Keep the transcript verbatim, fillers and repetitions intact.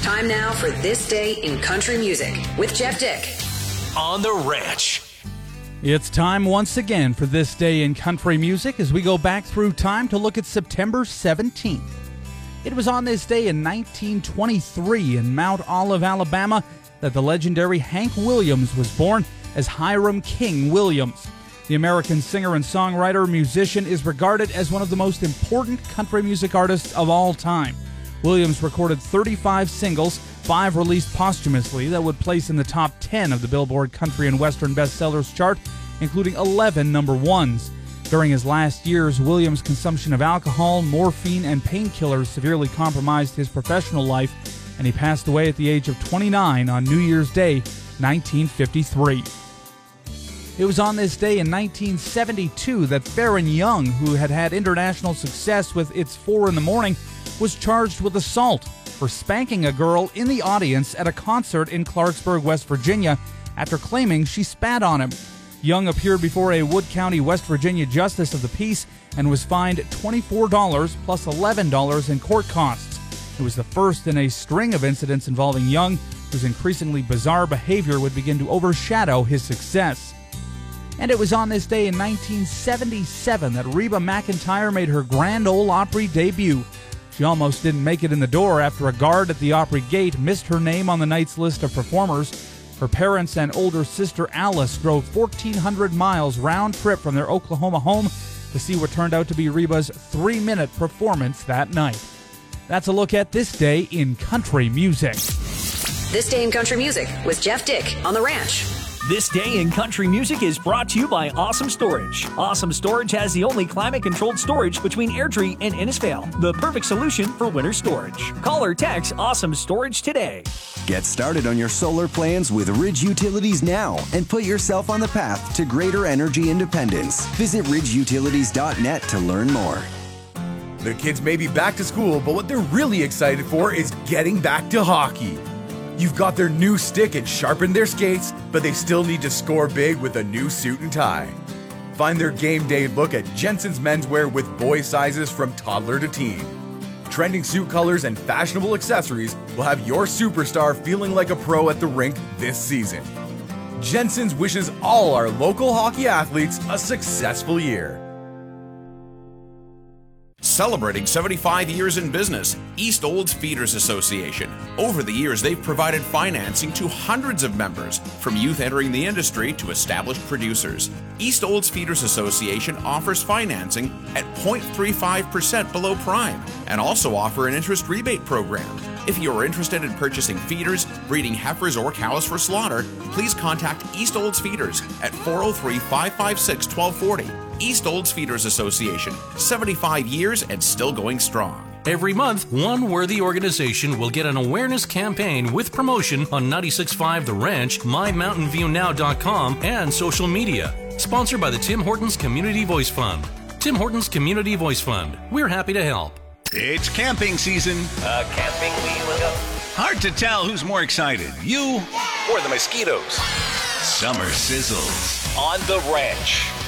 Time now for This Day in Country Music with Jeff Dick. On the Ranch. It's time once again for This Day in Country Music as we go back through time to look at September seventeenth. It was on this day in nineteen twenty-three in Mount Olive, Alabama, that the legendary Hank Williams was born as Hiram King Williams. The American singer and songwriter musician is regarded as one of the most important country music artists of all time. Williams recorded thirty-five singles, five released posthumously, that would place in the top ten of the Billboard Country and Western Bestsellers chart, including eleven number ones. During his last years, Williams' consumption of alcohol, morphine, and painkillers severely compromised his professional life, and he passed away at the age of twenty-nine on New Year's Day, nineteen fifty-three. It was on this day in nineteen seventy-two that Faron Young, who had had international success with It's Four in the Morning, was charged with assault for spanking a girl in the audience at a concert in Clarksburg, West Virginia, after claiming she spat on him. Young appeared before a Wood County, West Virginia justice of the peace and was fined twenty-four dollars plus eleven dollars in court costs. It was the first in a string of incidents involving Young, whose increasingly bizarre behavior would begin to overshadow his success. And it was on this day in nineteen seventy-seven that Reba McEntire made her Grand Ole Opry debut. She almost didn't make it in the door after a guard at the Opry gate missed her name on the night's list of performers. Her parents and older sister Alice drove fourteen hundred miles round trip from their Oklahoma home to see what turned out to be Reba's three-minute performance that night. That's a look at This Day in Country Music. This Day in Country Music with Jeff Dick on The Ranch. This Day in Country Music is brought to you by Awesome Storage. Awesome Storage has the only climate-controlled storage between Airdrie and Innisfail, the perfect solution for winter storage. Call or text Awesome Storage today. Get started on your solar plans with Ridge Utilities now and put yourself on the path to greater energy independence. Visit ridge utilities dot net to learn more. The kids may be back to school, but what they're really excited for is getting back to hockey. You've got their new stick and sharpened their skates, but they still need to score big with a new suit and tie. Find their game day look at Jensen's Menswear with boy sizes from toddler to teen. Trending suit colors and fashionable accessories will have your superstar feeling like a pro at the rink this season. Jensen's wishes all our local hockey athletes a successful year. Celebrating seventy-five years in business, East Olds Feeders Association. Over the years, they've provided financing to hundreds of members, from youth entering the industry to established producers. East Olds Feeders Association offers financing at zero point three five percent below prime and also offer an interest rebate program. If you are interested in purchasing feeders, breeding heifers, or cows for slaughter, please contact East Olds Feeders at four oh three, five five six, one two four oh. East Olds Feeders Association, seventy-five years and still going strong. Every month, one worthy organization will get an awareness campaign with promotion on ninety-six point five The Ranch, my mountain view now dot com, and social media. Sponsored by the Tim Hortons Community Voice Fund. Tim Hortons Community Voice Fund. We're happy to help. It's camping season. Uh, camping we will go. Hard to tell who's more excited, you Or the mosquitoes. Summer sizzles. On The Ranch.